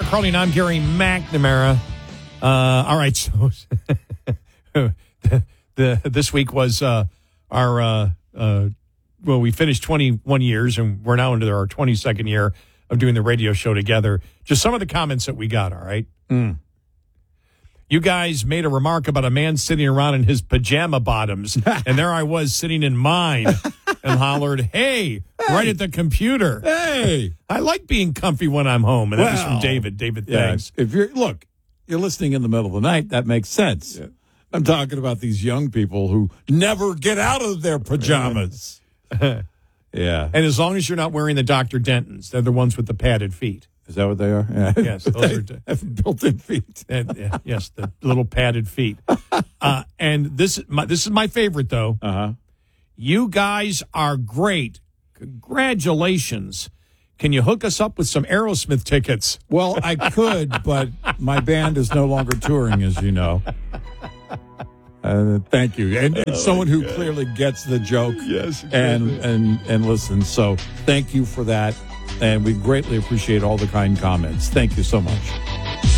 Carly, and I'm Gary McNamara. All right, so this week was we finished 21 years, and we're now into our 22nd year of doing the radio show together. Just some of the comments that we got, all right? You guys made a remark about a man sitting around in his pajama bottoms, and there I was sitting in mine and hollered, hey, right at the computer. Hey! I like being comfy when I'm home. And that was from David. David, thanks. If you're listening in the middle of the night, that makes sense. Yeah. I'm talking about these young people who never get out of their pajamas. Yeah. And as long as you're not wearing the Dr. Dentons, they're the ones with the padded feet. Is that what they are? Yeah. Yes, those are built-in feet. Yes, the little padded feet. And this is my favorite, though. Uh-huh. You guys are great. Congratulations. Can you hook us up with some Aerosmith tickets? Well, I could, but my band is no longer touring, as you know. Thank you. And someone who clearly gets the joke. Yes, exactly. and listens. So thank you for that. And we greatly appreciate all the kind comments. Thank you so much.